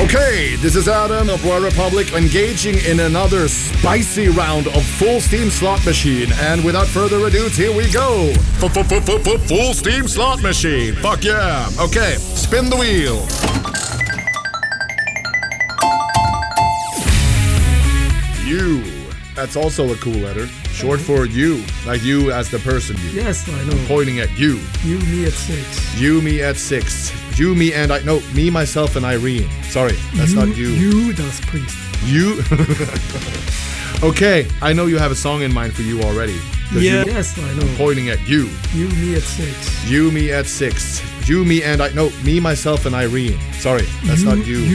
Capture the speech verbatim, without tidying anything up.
Okay, this is Adam of Royal Republic engaging in another spicy round of Full Steam Slot Machine. And without further ado, here we go. Full Steam Slot Machine. Fuck yeah. Okay, spin the wheel. You. That's also a cool letter. Short for you. Like you as the person you. Yes, I know. Pointing at you. You, me at six. You, me at six. You, me, and I. No, me, myself, and Irene. Sorry, that's you, not you. You, das Priest. You. Okay, I know you have a song in mind for you already. Yeah, yes, I know. Pointing at you. You, me at six. You, me at six. You, me, and I. No, me, myself, and Irene. Sorry, that's you, not you. you